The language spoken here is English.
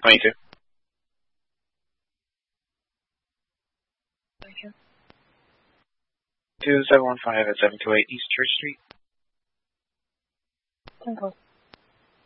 22. Thank you. 2715 at 728 East Church Street. 10-4.